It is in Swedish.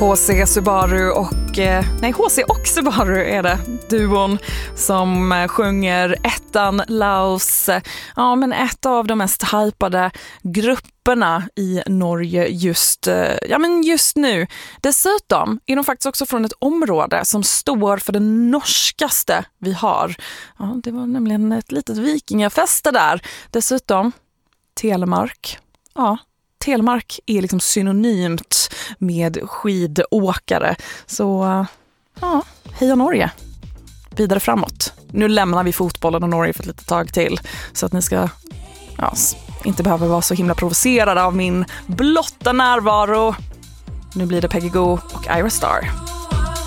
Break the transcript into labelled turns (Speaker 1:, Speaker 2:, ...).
Speaker 1: HC Subaru HC och Subaru är det, duon som sjunger ettan Laos, ett av de mest hypade grupperna i Norge just nu. Dessutom är de faktiskt också från ett område som står för det norskaste vi har. Ja, det var nämligen ett litet vikingafäste där. Dessutom Telemark. Ja, Telemark är liksom synonymt med skidåkare. Så heja Norge. Vidare framåt. Nu lämnar vi fotbollen och Norge för ett litet tag till. Så att ni ska inte behöva vara så himla provocerade av min blotta närvaro. Nu blir det Peggy Gou och Ira Star.